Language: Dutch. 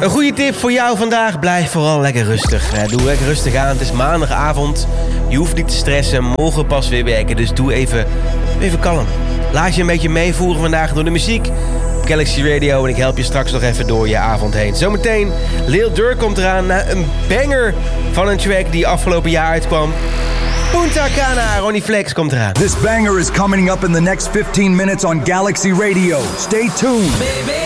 Een goede tip voor jou vandaag. Blijf vooral lekker rustig. Doe lekker rustig aan. Het is maandagavond. Je hoeft niet te stressen. Morgen pas weer werken. Dus doe even kalm. Laat je een beetje meevoeren vandaag door de muziek. Op Galaxy Radio. En ik help je straks nog even door je avond heen. Zometeen, Lil Durk komt eraan. Na een banger van een track die afgelopen jaar uitkwam. Punta Cana, Ronnie Flex komt eraan. This banger is coming up in the next 15 minutes on Galaxy Radio. Stay tuned.